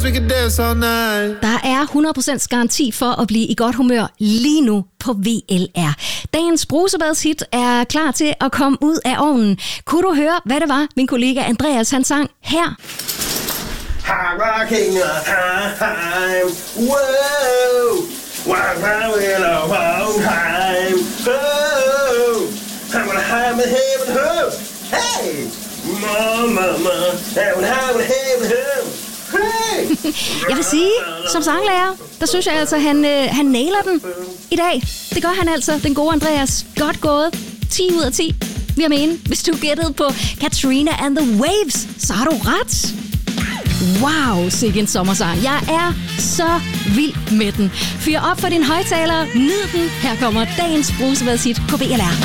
Der er 100% garanti for at blive i godt humør lige nu på VLR. Dagens brusebadshit er klar til at komme ud af ovnen. Kunne du høre, hvad det var, min kollega Andreas han sang her? Jeg vil sige, som sanglærer, der synes jeg altså, han nailer den i dag. Det gør han altså, den gode Andreas. Godt gået. 10 ud af 10. Jeg mener, hvis du gættede på Katrina and the Waves, så har du ret. Wow, sikke en sommersang. Jeg er så vild med den. Fyr op for din højttaler. Nyd den. Her kommer dagens brusebadshit på VLR.